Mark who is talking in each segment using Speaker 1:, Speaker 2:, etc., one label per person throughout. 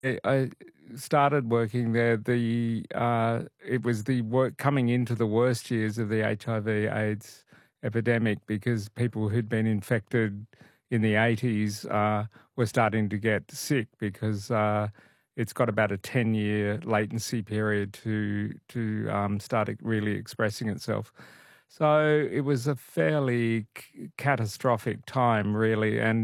Speaker 1: I started working there. It was the work coming into the worst years of the HIV/AIDS epidemic because people who'd been infected in the 80s were starting to get sick because it's got about a 10-year latency period to start really expressing itself. So it was a fairly catastrophic time, really, and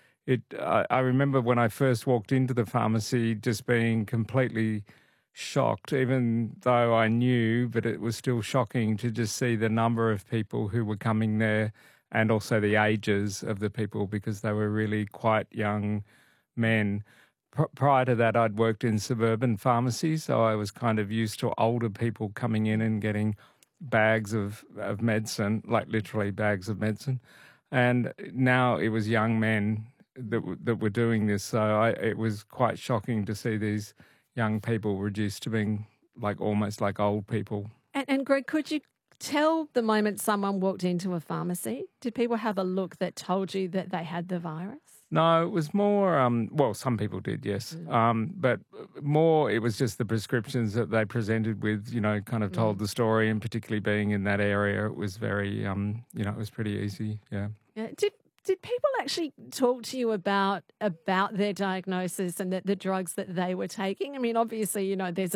Speaker 1: I remember when I first walked into the pharmacy just being completely shocked, even though I knew, but it was still shocking to just see the number of people who were coming there and also the ages of the people because they were really quite young men. Prior to that, I'd worked in suburban pharmacies, so I was kind of used to older people coming in and getting bags of medicine, like literally bags of medicine. And now it was young men that were doing this. So it was quite shocking to see these young people reduced to being like almost like old people.
Speaker 2: And Greg, could you tell the moment someone walked into a pharmacy? Did people have a look that told you that they had the virus?
Speaker 1: No, it was more, well, some people did, yes. But more, it was just the prescriptions that they presented with, kind of told the story, and particularly being in that area, it was very, it was pretty easy, yeah.
Speaker 2: Yeah. Did people actually talk to you about their diagnosis and the drugs that they were taking? I mean, obviously, there's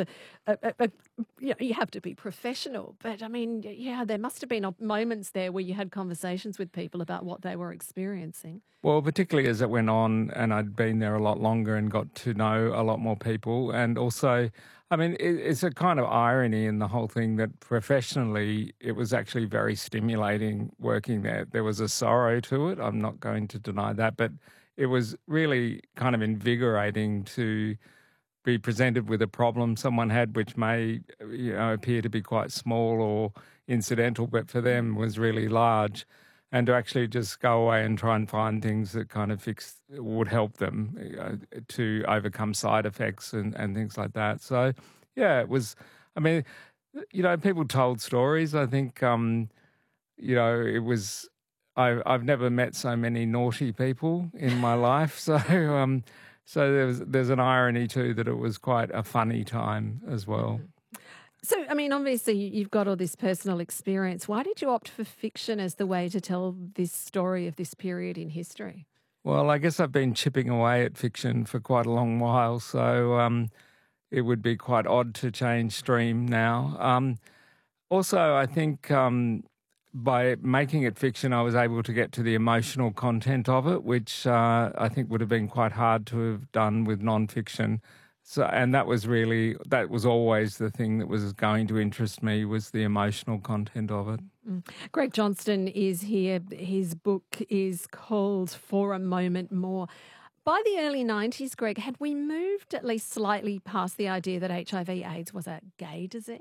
Speaker 2: you have to be professional, but I mean, yeah, there must have been moments there where you had conversations with people about what they were experiencing.
Speaker 1: Well, particularly as it went on and I'd been there a lot longer and got to know a lot more people. And also, I mean, it's a kind of irony in the whole thing that professionally it was actually very stimulating working there. There was a sorrow to it. I'm not going to deny that, but it was really kind of invigorating to be presented with a problem someone had, which may appear to be quite small or incidental, but for them was really large. And to actually just go away and try and find things that kind of would help them to overcome side effects and things like that. So, yeah, it was, I mean, people told stories. I think, it was, I've never met so many naughty people in my life. So, so there's an irony too that it was quite a funny time as well.
Speaker 2: So, I mean, obviously you've got all this personal experience. Why did you opt for fiction as the way to tell this story of this period in history?
Speaker 1: Well, I guess I've been chipping away at fiction for quite a long while, so it would be quite odd to change stream now. Also, I think by making it fiction, I was able to get to the emotional content of it, which I think would have been quite hard to have done with non-fiction. So, and that was always the thing that was going to interest me, was the emotional content of it.
Speaker 2: Greg Johnston is here. His book is called For a Moment More. By the early 90s, Greg, had we moved at least slightly past the idea that HIV/AIDS was a gay disease?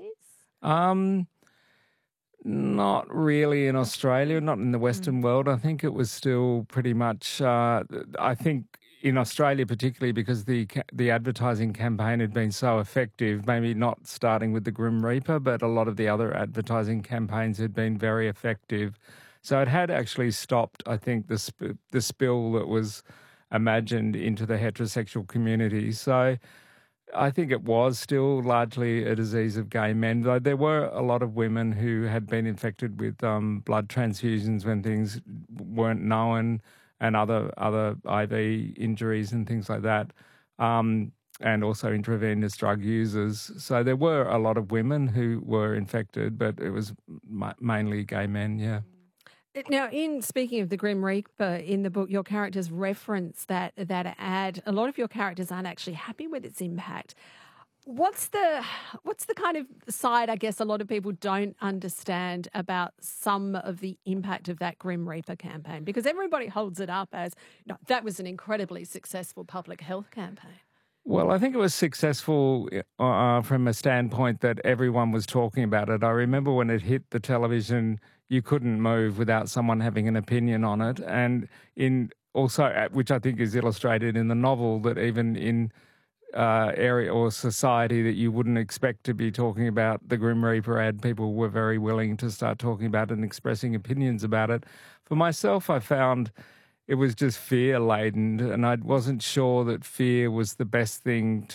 Speaker 1: Not really in Australia, not in the Western world. I think it was still pretty much, I think in Australia particularly because the advertising campaign had been so effective, maybe not starting with the Grim Reaper, but a lot of the other advertising campaigns had been very effective. So it had actually stopped, I think, the spill that was imagined into the heterosexual community. So I think it was still largely a disease of gay men, though there were a lot of women who had been infected with blood transfusions when things weren't known, and other IV injuries and things like that, and also intravenous drug users. So there were a lot of women who were infected, but it was mainly gay men, yeah.
Speaker 2: Now, in speaking of the Grim Reaper in the book, your characters reference that ad. A lot of your characters aren't actually happy with its impact. What's the kind of side, I guess, a lot of people don't understand about some of the impact of that Grim Reaper campaign? Because everybody holds it up as, that was an incredibly successful public health campaign.
Speaker 1: Well, I think it was successful from a standpoint that everyone was talking about it. I remember when it hit the television, you couldn't move without someone having an opinion on it. And which I think is illustrated in the novel, that even in area or society that you wouldn't expect to be talking about the Grim Reaper ad, people were very willing to start talking about it and expressing opinions about it. For myself, I found it was just fear-laden, and I wasn't sure that fear was the best thing